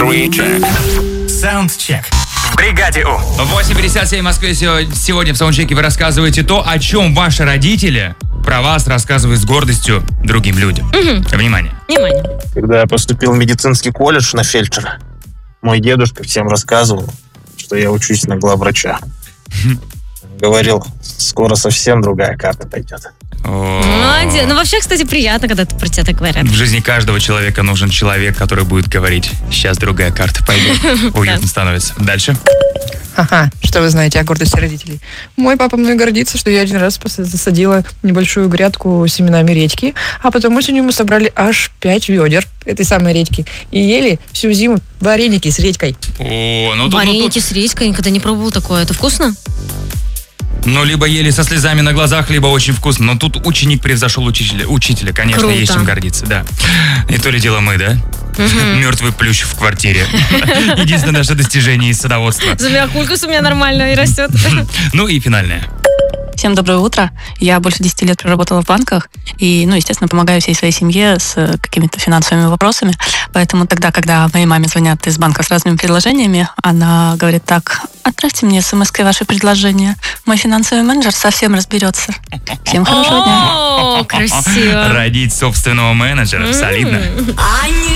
3 Саундчек. В бригаде У. 8:57 в Москве. Сегодня в саундчеке вы рассказываете то, о чем ваши родители про вас рассказывают с гордостью другим людям. Внимание. Когда я поступил в медицинский колледж на фельдшера, мой дедушка всем рассказывал, что я учусь на главврача. Говорил, скоро совсем другая карта пойдет. Молодец. Ну, вообще, кстати, приятно, когда про тебя так говорят. В жизни каждого человека нужен человек, который будет говорить: сейчас другая карта пойдет. Уютно становится. Дальше. Ага, что вы знаете о гордости родителей? Мой папа мной гордится, что я один раз засадила небольшую грядку семенами редьки, а потом осенью мы собрали аж 5 ведер этой самой редьки и ели всю зиму вареники с редькой. Вареники с редькой? Никогда не пробовал такое. Это вкусно? Ну, либо ели со слезами на глазах, либо очень вкусно. Но тут ученик превзошел учителя. Конечно, Круто. есть чем гордиться, да. И то ли дело мы, да? Мертвый плющ в квартире. Единственное наше достижение из садоводства. Зумиакулькас у меня нормально и растет. Ну и финальное. Всем доброе утро. Я больше 10 лет проработала в банках и, естественно, помогаю всей своей семье с какими-то финансовыми вопросами. Поэтому тогда, когда моей маме звонят из банка с разными предложениями, она говорит так: отправьте мне смс-кой ваше предложение. Мой финансовый менеджер совсем разберется. Всем хорошего дня. О, красиво. Родить собственного менеджера. Солидно.